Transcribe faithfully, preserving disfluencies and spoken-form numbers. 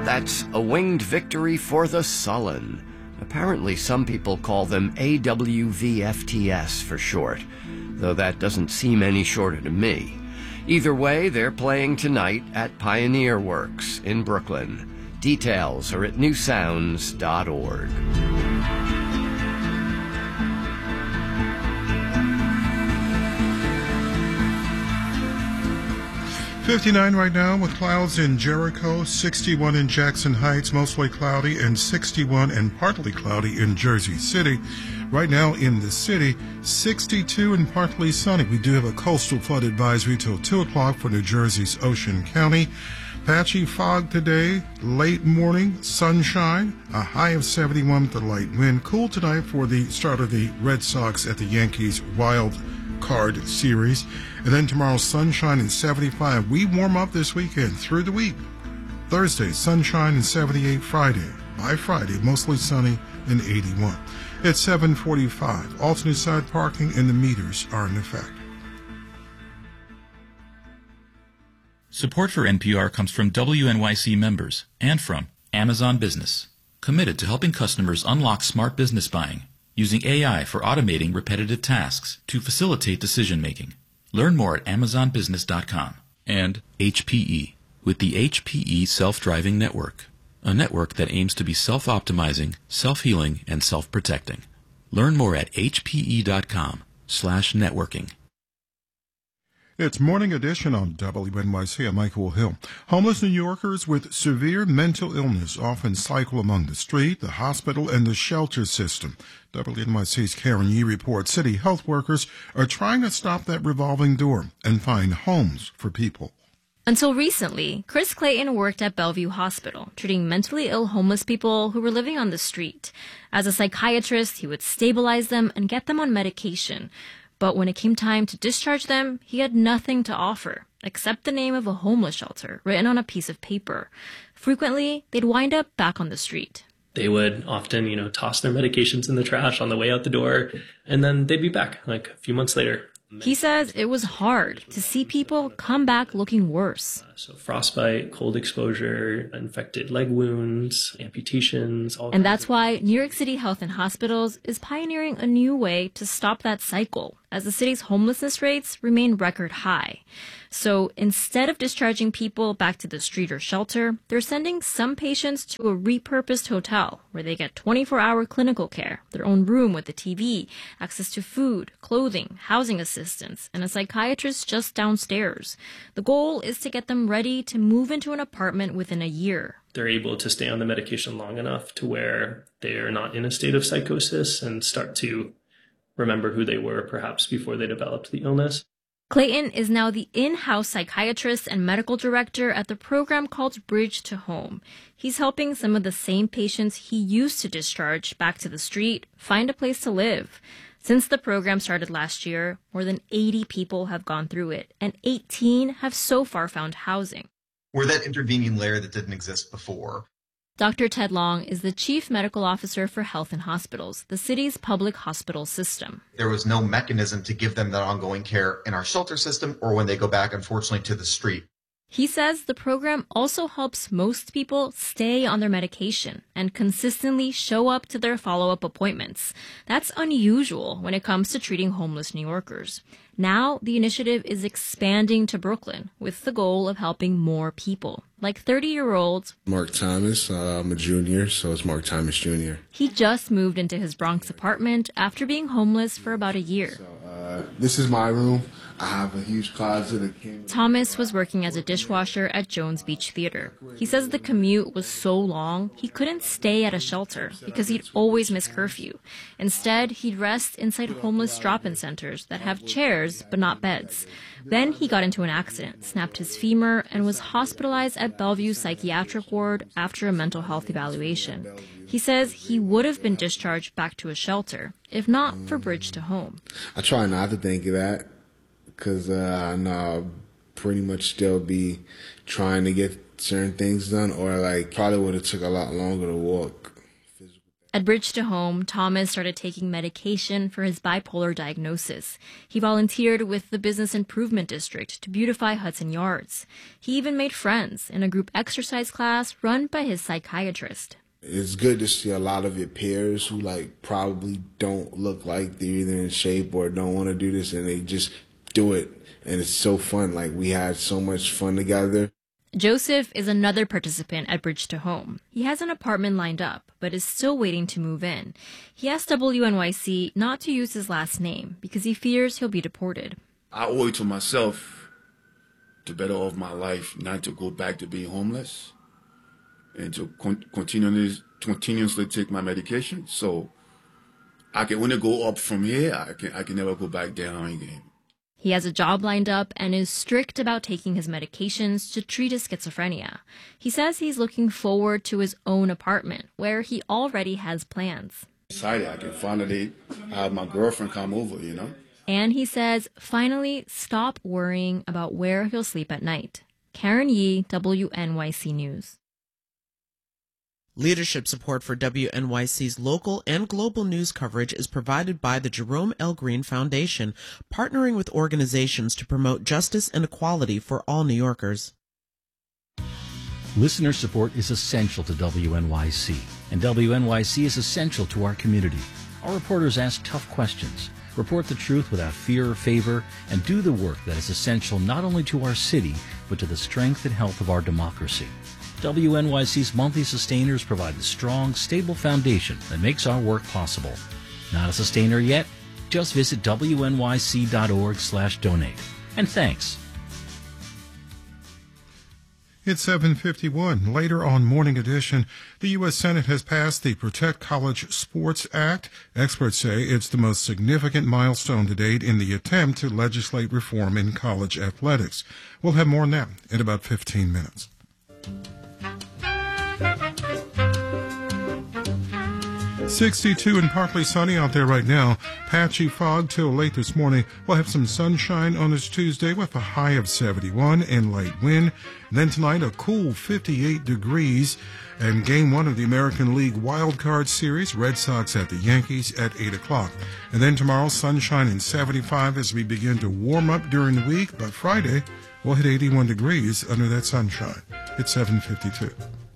That's a winged victory for the sullen. Apparently some people call them A W V F T S for short, though that doesn't seem any shorter to me. Either way, they're playing tonight at Pioneer Works in Brooklyn. Details are at new sounds dot org. fifty-nine right now with clouds in Jericho, sixty-one in Jackson Heights, mostly cloudy, and sixty-one and partly cloudy in Jersey City. Right now in the city, sixty-two and partly sunny. We do have a coastal flood advisory till two o'clock for New Jersey's Ocean County. Patchy fog today, late morning, sunshine, a high of seventy-one with a light wind. Cool tonight for the start of the Red Sox at the Yankees Wild Card Series. And then tomorrow, sunshine and seventy-five. We warm up this weekend through the week. Thursday, sunshine and seventy-eight. Friday. By Friday, mostly sunny and eighty-one. It's seven forty-five. Alternate side parking and the meters are in effect. Support for N P R comes from W N Y C members and from Amazon Business, committed to helping customers unlock smart business buying, using A I for automating repetitive tasks to facilitate decision-making. Learn more at amazon business dot com. And H P E, with the H P E Self-Driving Network, a network that aims to be self-optimizing, self-healing, and self-protecting. Learn more at h p e dot com slash networking. It's Morning Edition on W N Y C. I'm Michael Hill. Homeless New Yorkers with severe mental illness often cycle among the street, the hospital, and the shelter system. W N Y C's Karen Yee reports city health workers are trying to stop that revolving door and find homes for people. Until recently, Chris Clayton worked at Bellevue Hospital, treating mentally ill homeless people who were living on the street. As a psychiatrist, he would stabilize them and get them on medication. But when it came time to discharge them, he had nothing to offer, except the name of a homeless shelter written on a piece of paper. Frequently, they'd wind up back on the street. They would often, you know, toss their medications in the trash on the way out the door, and then they'd be back, like, a few months later. He says it was hard to see people come back looking worse. Uh, so frostbite, cold exposure, infected leg wounds, amputations. All and that's why New York City Health and Hospitals is pioneering a new way to stop that cycle, as the city's homelessness rates remain record high. So instead of discharging people back to the street or shelter, they're sending some patients to a repurposed hotel where they get twenty-four hour clinical care, their own room with a T V, access to food, clothing, housing assistance, and a psychiatrist just downstairs. The goal is to get them ready to move into an apartment within a year. They're able to stay on the medication long enough to where they're not in a state of psychosis and start to remember who they were perhaps before they developed the illness. Clayton is now the in-house psychiatrist and medical director at the program called Bridge to Home. He's helping some of the same patients he used to discharge back to the street find a place to live. Since the program started last year, more than eighty people have gone through it, and eighteen have so far found housing. We're that intervening layer that didn't exist before. Doctor Ted Long is the Chief Medical Officer for Health and Hospitals, the city's public hospital system. There was no mechanism to give them that ongoing care in our shelter system or when they go back, unfortunately, to the street. He says the program also helps most people stay on their medication and consistently show up to their follow-up appointments. That's unusual when it comes to treating homeless New Yorkers. Now, the initiative is expanding to Brooklyn with the goal of helping more people, like thirty-year-old Mark Thomas. Uh, I'm a junior, so it's Mark Thomas Junior He just moved into his Bronx apartment after being homeless for about a year. So, uh, this is my room. I have a huge closet. That came Thomas was working as a dishwasher at Jones Beach Theater. He says the commute was so long, he couldn't stay at a shelter because he'd always miss curfew. Instead, he'd rest inside homeless drop-in centers that have chairs but not beds. Then he got into an accident, snapped his femur, and was hospitalized at Bellevue Psychiatric Ward after a mental health evaluation. He says he would have been discharged back to a shelter, if not for Bridge to Home. I try not to think of that, because uh, I know I'll pretty much still be trying to get certain things done, or like probably would have took a lot longer to walk. At Bridge to Home, Thomas started taking medication for his bipolar diagnosis. He volunteered with the Business Improvement District to beautify Hudson Yards. He even made friends in a group exercise class run by his psychiatrist. It's good to see a lot of your peers who like probably don't look like they're either in shape or don't want to do this, and they just do it. And it's so fun. Like, we had so much fun together. Joseph is another participant at Bridge to Home. He has an apartment lined up, but is still waiting to move in. He asked W N Y C not to use his last name because he fears he'll be deported. I owe it to myself to better off my life, not to go back to being homeless, and to con- continuously, continuously take my medication. So I can only go up from here. I can, I can never go back down again. He has a job lined up and is strict about taking his medications to treat his schizophrenia. He says he's looking forward to his own apartment, where he already has plans. Excited I can finally have my girlfriend come over, you know? And he says, finally, stop worrying about where he'll sleep at night. Karen Yee, W N Y C News. Leadership support for W N Y C's local and global news coverage is provided by the Jerome L. Green Foundation, partnering with organizations to promote justice and equality for all New Yorkers. Listener support is essential to W N Y C, and W N Y C is essential to our community. Our reporters ask tough questions, report the truth without fear or favor, and do the work that is essential not only to our city, but to the strength and health of our democracy. W N Y C's monthly sustainers provide the strong, stable foundation that makes our work possible. Not a sustainer yet? Just visit W N Y C dot org slash donate. And thanks. It's seven fifty-one. Later on Morning Edition, the U S Senate has passed the Protect College Sports Act. Experts say it's the most significant milestone to date in the attempt to legislate reform in college athletics. We'll have more on that in about fifteen minutes. sixty-two and partly sunny out there right now. Patchy fog till late this morning. We'll have some sunshine on this Tuesday with a high of seventy-one and light wind. Then tonight, a cool fifty-eight degrees. And game one of the American League Wild Card Series, Red Sox at the Yankees at eight o'clock. And then tomorrow, sunshine and seventy-five as we begin to warm up during the week. But Friday, we'll hit eighty-one degrees under that sunshine. It's seven fifty-two.